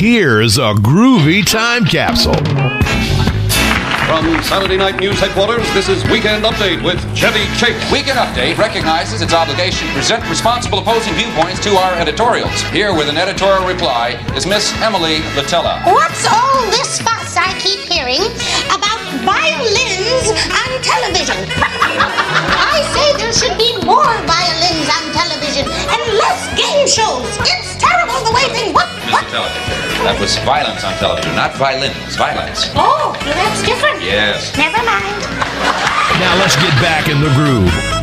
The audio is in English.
Here's a groovy time capsule. From Saturday Night News headquarters, this is Weekend Update with Chevy Chase. Weekend Update recognizes its obligation to present responsible opposing viewpoints to our editorials. Here with an editorial reply is Miss Emily Latella. What's all this fuss I keep hearing about violins on television? I say there should be more violins on television and less game shows. It's terrible the way things... What? Miss Latella, that was violence on television, not violins. Violence. Oh, that's different. Yes. Never mind. Now let's get back in the groove.